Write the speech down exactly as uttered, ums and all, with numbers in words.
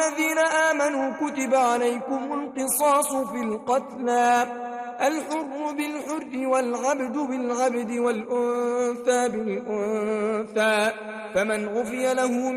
الذين آمنوا كتب عليكم القصاص في القتلى الحر بالحر والعبد بالعبد والأنثى بالأنثى فمن عفي له